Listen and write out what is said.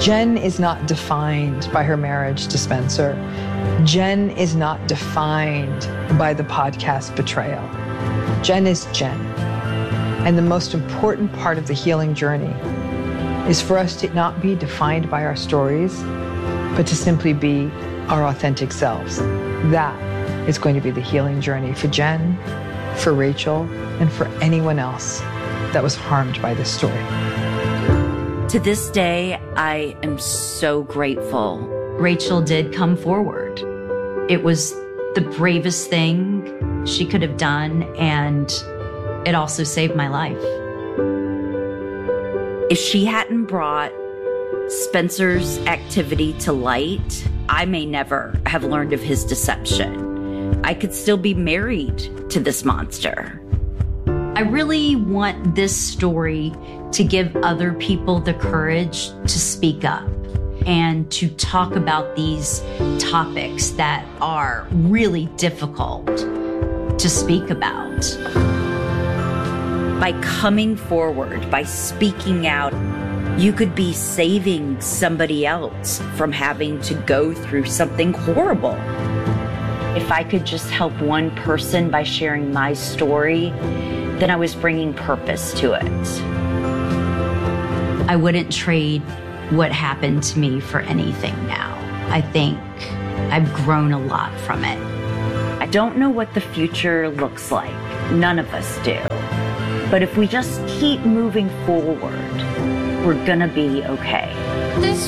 Jen is not defined by her marriage to Spencer. Jen is not defined by the podcast betrayal. Jen is Jen. And the most important part of the healing journey is for us to not be defined by our stories, but to simply be our authentic selves. That is going to be the healing journey for Jen, for Rachel, and for anyone else that was harmed by this story. To this day, I am so grateful Rachel did come forward. It was the bravest thing she could have done, and it also saved my life. If she hadn't brought Spencer's activity to light, I may never have learned of his deception. I could still be married to this monster. I really want this story to give other people the courage to speak up and to talk about these topics that are really difficult to speak about. By coming forward, by speaking out, you could be saving somebody else from having to go through something horrible. If I could just help one person by sharing my story, then I was bringing purpose to it. I wouldn't trade what happened to me for anything now. I think I've grown a lot from it. I don't know what the future looks like. None of us do. But if we just keep moving forward, we're gonna be okay.